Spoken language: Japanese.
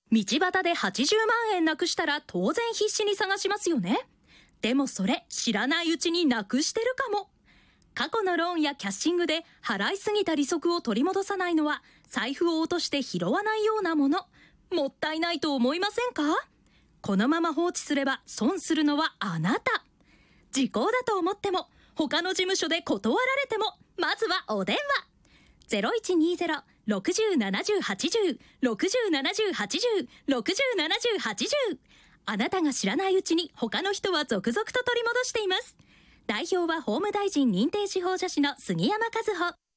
道端で80万円なくしたら当然必死に探しますよね。でもそれ知らないうちになくしてるかも。過去のローンやキャッシングで払いすぎた利息を取り戻さないのは財布を落として拾わないようなもの。もったいないと思いませんか？このまま放置すれば損するのはあなた。時効だと思っても他の事務所で断られてもまずはお電話。0120-6070-80 6070-80 6070-80。あなたが知らないうちに他の人は続々と取り戻しています。代表は法務大臣認定司法書士の杉山和穂。